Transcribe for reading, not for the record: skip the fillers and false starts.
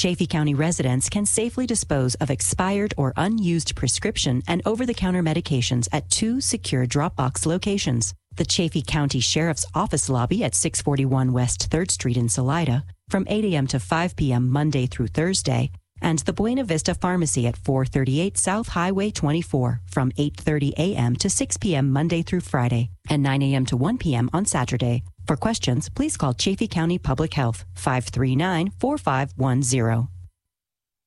Chaffee County residents can safely dispose of expired or unused prescription and over-the-counter medications at 2 secure drop-box locations. The Chaffee County Sheriff's Office lobby at 641 West 3rd Street in Salida from 8 a.m. to 5 p.m. Monday through Thursday, and the Buena Vista Pharmacy at 438 South Highway 24 from 8:30 a.m. to 6 p.m. Monday through Friday, and 9 a.m. to 1 p.m. on Saturday. For questions, please call Chaffee County Public Health 539-4510.